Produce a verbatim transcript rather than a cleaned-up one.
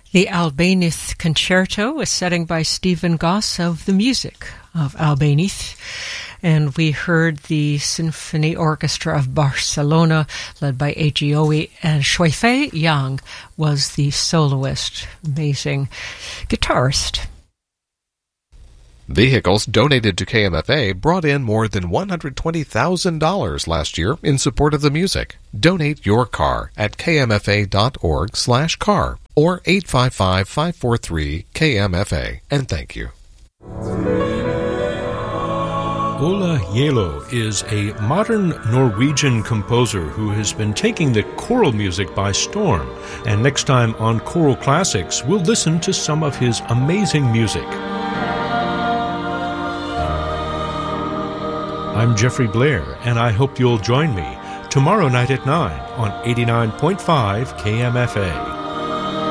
The Albéniz Concerto, a setting by Stephen Goss of the Music of Albéniz. And we heard the Symphony Orchestra of Barcelona, led by Agioe, and Shuifei Yang was the soloist, amazing guitarist. Vehicles donated to K M F A brought in more than one hundred twenty thousand dollars last year in support of the music. Donate your car at kmfa.org slash car or eight five five, five four three, K M F A. And thank you. Ola Gjeilo is a modern Norwegian composer who has been taking the choral music by storm. And next time on Choral Classics, we'll listen to some of his amazing music. I'm Jeffrey Blair, and I hope you'll join me tomorrow night at nine on eighty-nine point five K M F A.